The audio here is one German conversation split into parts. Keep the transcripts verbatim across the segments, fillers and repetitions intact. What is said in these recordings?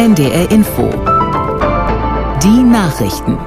N D R Info. Die Nachrichten.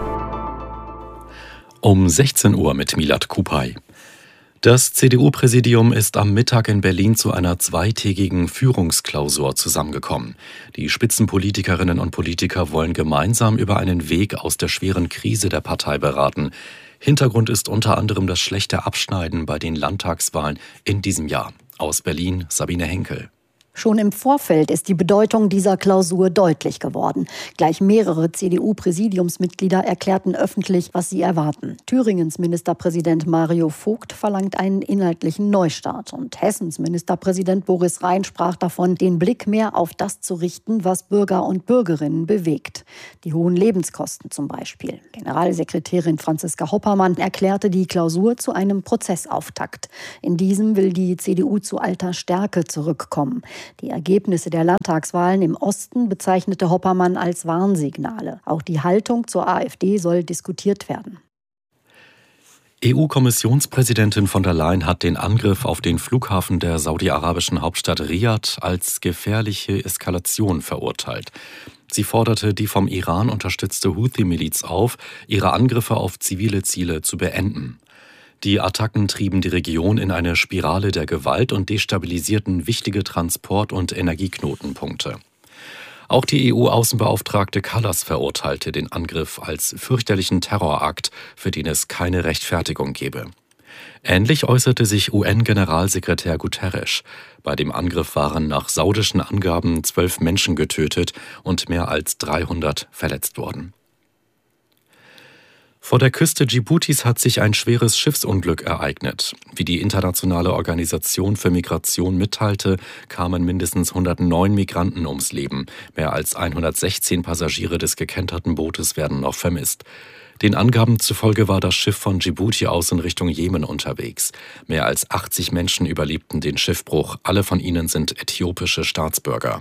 Um sechzehn Uhr mit Milad Kupay. Das C D U-Präsidium ist am Mittag in Berlin zu einer zweitägigen Führungsklausur zusammengekommen. Die Spitzenpolitikerinnen und Politiker wollen gemeinsam über einen Weg aus der schweren Krise der Partei beraten. Hintergrund ist unter anderem das schlechte Abschneiden bei den Landtagswahlen in diesem Jahr. Aus Berlin Sabine Henkel. Schon im Vorfeld ist die Bedeutung dieser Klausur deutlich geworden. Gleich mehrere C D U-Präsidiumsmitglieder erklärten öffentlich, was sie erwarten. Thüringens Ministerpräsident Mario Vogt verlangt einen inhaltlichen Neustart. Und Hessens Ministerpräsident Boris Rhein sprach davon, den Blick mehr auf das zu richten, was Bürger und Bürgerinnen bewegt. Die hohen Lebenskosten zum Beispiel. Generalsekretärin Franziska Hoppermann erklärte die Klausur zu einem Prozessauftakt. In diesem will die C D U zu alter Stärke zurückkommen. Die Ergebnisse der Landtagswahlen im Osten bezeichnete Hoppermann als Warnsignale. Auch die Haltung zur AfD soll diskutiert werden. E U-Kommissionspräsidentin von der Leyen hat den Angriff auf den Flughafen der saudi-arabischen Hauptstadt Riad als gefährliche Eskalation verurteilt. Sie forderte die vom Iran unterstützte Houthi-Miliz auf, ihre Angriffe auf zivile Ziele zu beenden. Die Attacken trieben die Region in eine Spirale der Gewalt und destabilisierten wichtige Transport- und Energieknotenpunkte. Auch die E U-Außenbeauftragte Kallas verurteilte den Angriff als fürchterlichen Terrorakt, für den es keine Rechtfertigung gebe. Ähnlich äußerte sich U N-Generalsekretär Guterres. Bei dem Angriff waren nach saudischen Angaben zwölf Menschen getötet und mehr als dreihundert verletzt worden. Vor der Küste Dschibutis hat sich ein schweres Schiffsunglück ereignet. Wie die Internationale Organisation für Migration mitteilte, kamen mindestens hundertneun Migranten ums Leben. Mehr als hundertsechzehn Passagiere des gekenterten Bootes werden noch vermisst. Den Angaben zufolge war das Schiff von Dschibuti aus in Richtung Jemen unterwegs. Mehr als achtzig Menschen überlebten den Schiffbruch. Alle von ihnen sind äthiopische Staatsbürger.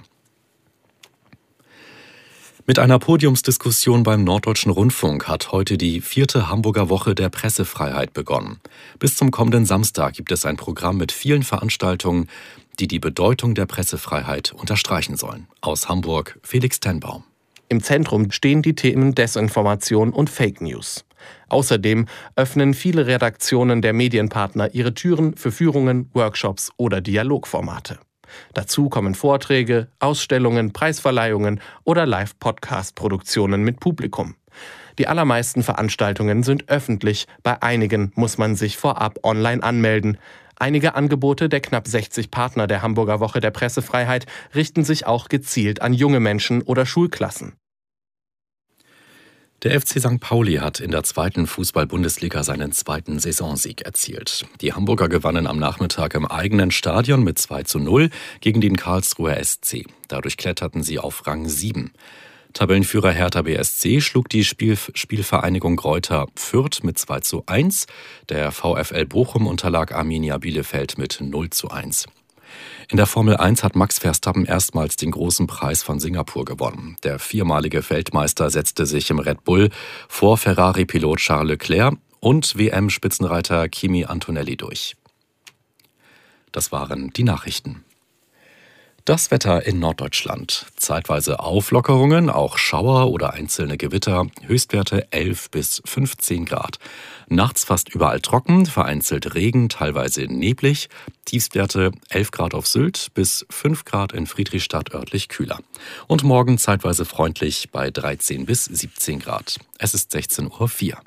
Mit einer Podiumsdiskussion beim Norddeutschen Rundfunk hat heute die vierte Hamburger Woche der Pressefreiheit begonnen. Bis zum kommenden Samstag gibt es ein Programm mit vielen Veranstaltungen, die die Bedeutung der Pressefreiheit unterstreichen sollen. Aus Hamburg Felix Tenbaum. Im Zentrum stehen die Themen Desinformation und Fake News. Außerdem öffnen viele Redaktionen der Medienpartner ihre Türen für Führungen, Workshops oder Dialogformate. Dazu kommen Vorträge, Ausstellungen, Preisverleihungen oder Live-Podcast-Produktionen mit Publikum. Die allermeisten Veranstaltungen sind öffentlich, bei einigen muss man sich vorab online anmelden. Einige Angebote der knapp sechzig Partner der Hamburger Woche der Pressefreiheit richten sich auch gezielt an junge Menschen oder Schulklassen. Der F C Sankt Pauli hat in der zweiten Fußball-Bundesliga seinen zweiten Saisonsieg erzielt. Die Hamburger gewannen am Nachmittag im eigenen Stadion mit zwei zu null gegen den Karlsruher S C. Dadurch kletterten sie auf Rang sieben. Tabellenführer Hertha B S C schlug die Spiel- Spielvereinigung Greuther Fürth mit zwei zu eins. Der VfL Bochum unterlag Arminia Bielefeld mit null zu eins. In der Formel eins hat Max Verstappen erstmals den großen Preis von Singapur gewonnen. Der viermalige Weltmeister setzte sich im Red Bull vor Ferrari-Pilot Charles Leclerc und W M-Spitzenreiter Kimi Antonelli durch. Das waren die Nachrichten. Das Wetter in Norddeutschland. Zeitweise Auflockerungen, auch Schauer oder einzelne Gewitter. Höchstwerte elf bis fünfzehn Grad. Nachts fast überall trocken, vereinzelt Regen, teilweise neblig. Tiefstwerte elf Grad auf Sylt bis fünf Grad in Friedrichstadt, örtlich kühler. Und morgen zeitweise freundlich bei dreizehn bis siebzehn Grad. Es ist sechzehn Uhr vier.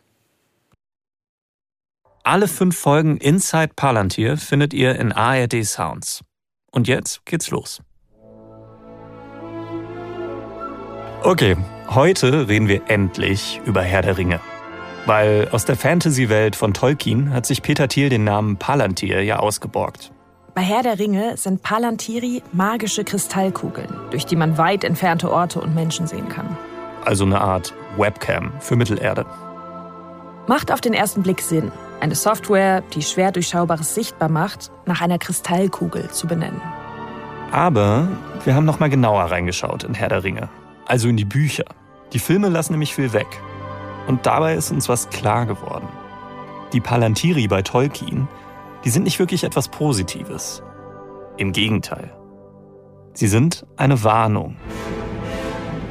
Alle fünf Folgen Inside Palantir findet ihr in A R D Sounds. Und jetzt geht's los. Okay, heute reden wir endlich über Herr der Ringe. Weil aus der Fantasy-Welt von Tolkien hat sich Peter Thiel den Namen Palantir ja ausgeborgt. Bei Herr der Ringe sind Palantiri magische Kristallkugeln, durch die man weit entfernte Orte und Menschen sehen kann. Also eine Art Webcam für Mittelerde. Macht auf den ersten Blick Sinn, eine Software, die schwer Durchschaubares sichtbar macht, nach einer Kristallkugel zu benennen. Aber wir haben noch mal genauer reingeschaut in Herr der Ringe. Also in die Bücher. Die Filme lassen nämlich viel weg. Und dabei ist uns was klar geworden. Die Palantiri bei Tolkien, die sind nicht wirklich etwas Positives. Im Gegenteil. Sie sind eine Warnung.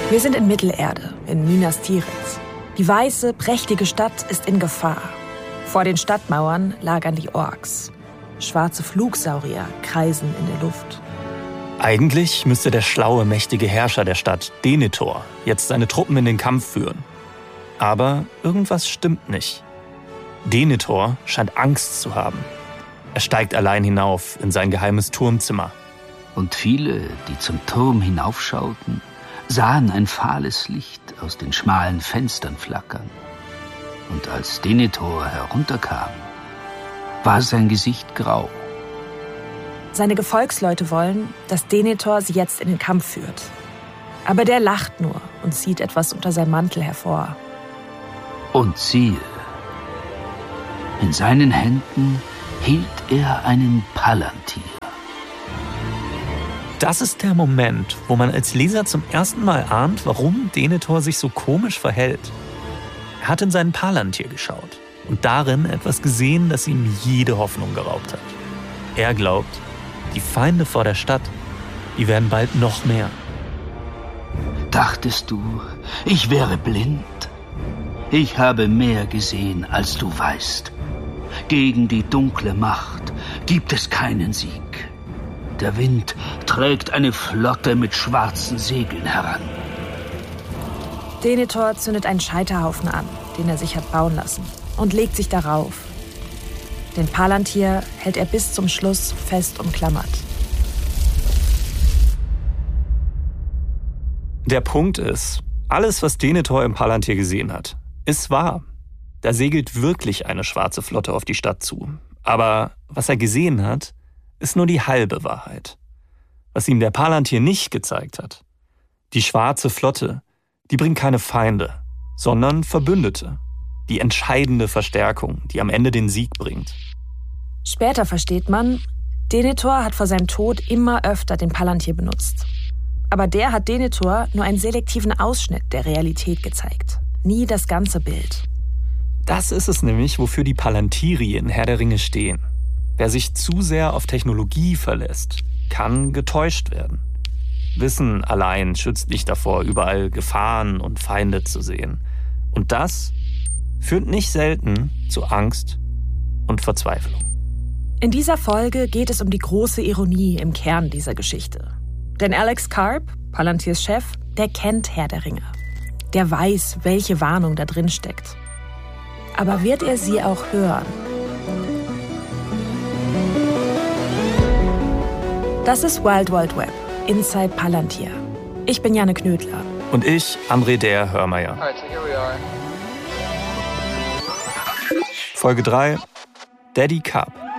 Wir sind in Mittelerde, in Minas Tirith. Die weiße, prächtige Stadt ist in Gefahr. Vor den Stadtmauern lagern die Orks. Schwarze Flugsaurier kreisen in der Luft. Eigentlich müsste der schlaue, mächtige Herrscher der Stadt, Denethor, jetzt seine Truppen in den Kampf führen. Aber irgendwas stimmt nicht. Denethor scheint Angst zu haben. Er steigt allein hinauf in sein geheimes Turmzimmer. Und viele, die zum Turm hinaufschauten, sahen ein fahles Licht aus den schmalen Fenstern flackern. Und als Denethor herunterkam, war sein Gesicht grau. Seine Gefolgsleute wollen, dass Denethor sie jetzt in den Kampf führt. Aber der lacht nur und zieht etwas unter seinem Mantel hervor. Und siehe, in seinen Händen hielt er einen Palantir. Das ist der Moment, wo man als Leser zum ersten Mal ahnt, warum Denethor sich so komisch verhält. Er hat in seinen Palantir geschaut und darin etwas gesehen, das ihm jede Hoffnung geraubt hat. Er glaubt, die Feinde vor der Stadt, die werden bald noch mehr. Dachtest du, ich wäre blind? Ich habe mehr gesehen, als du weißt. Gegen die dunkle Macht gibt es keinen Sieg. Der Wind trägt eine Flotte mit schwarzen Segeln heran. Denethor zündet einen Scheiterhaufen an, den er sich hat bauen lassen, und legt sich darauf. Den Palantir hält er bis zum Schluss fest umklammert. Der Punkt ist, alles, was Denethor im Palantir gesehen hat, ist wahr. Da segelt wirklich eine schwarze Flotte auf die Stadt zu. Aber was er gesehen hat, ist nur die halbe Wahrheit. Was ihm der Palantir nicht gezeigt hat. Die schwarze Flotte, die bringt keine Feinde, sondern Verbündete. Die entscheidende Verstärkung, die am Ende den Sieg bringt. Später versteht man, Denethor hat vor seinem Tod immer öfter den Palantir benutzt. Aber der hat Denethor nur einen selektiven Ausschnitt der Realität gezeigt. Nie das ganze Bild. Das ist es nämlich, wofür die Palantiri in Herr der Ringe stehen. Wer sich zu sehr auf Technologie verlässt, kann getäuscht werden. Wissen allein schützt nicht davor, überall Gefahren und Feinde zu sehen. Und das führt nicht selten zu Angst und Verzweiflung. In dieser Folge geht es um die große Ironie im Kern dieser Geschichte. Denn Alex Karp, Palantirs Chef, der kennt Herr der Ringe. Der weiß, welche Warnung da drin steckt. Aber wird er sie auch hören? Das ist Wild Wild Web, Inside Palantir. Ich bin Janne Knödler. Und ich, André der Hörmeier. Folge drei, Daddy Carp.